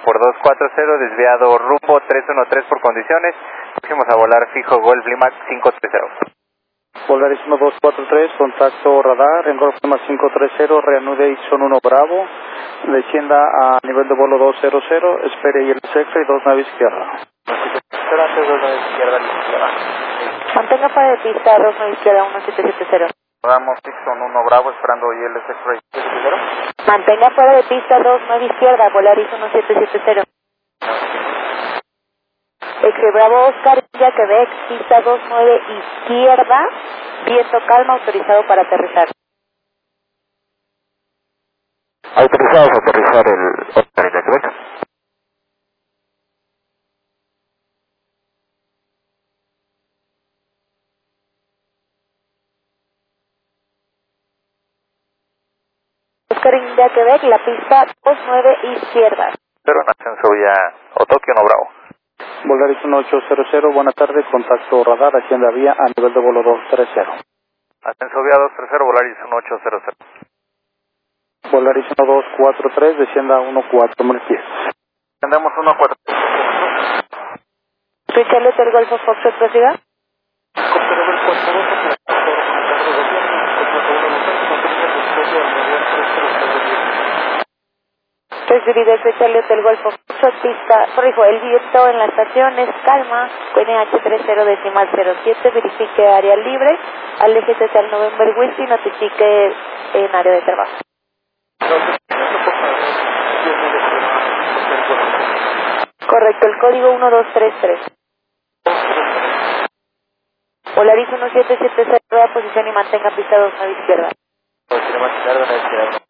por 240, desviado rumbo 313 por condiciones. Próximos a volar fijo Golf Lima 530. Volaris 1243, contacto radar en Golf Lima 530, reanude Ixon 1 Bravo, descienda a nivel de vuelo 200, espere ILS y 2 nave izquierda. Antes 2 nave izquierda, izquierda. Mantenga fuera de pista 2 nave izquierda 1770. Rodamos Ixon 1 Bravo esperando ILS X-Ray. Mantenga fuera de pista 2 nave izquierda, Volaris 1770. X-Ray Bravo Oscar, India Quebec, pista 29 izquierda, viento calma, autorizado para aterrizar. Autorizados a aterrizar el Oscar India Quebec. Oscar India Quebec, la pista 29 izquierda. Pero en ascenso ya, o Tokio no Bravo. Volaris 1800, buenas tardes, contacto radar, hacienda vía a nivel de vuelo 230. Ascenso vía 230, Volaris 1800. Volaris 1243, descienda a 14 pies. Tendremos 143. Richard Hotel Golfo Foxtrot, prosiga. Recibido Richard Hotel Golfo Foxtrot, pista, corrijo, el viento en la estación es calma, NH30.07, verifique área libre, aléjese hacia el November Whiskey, notifique en área de trabajo. Correcto, el código 1233. Volaris 1770, posición y mantenga pista 2 nave izquierda. Posición izquierda,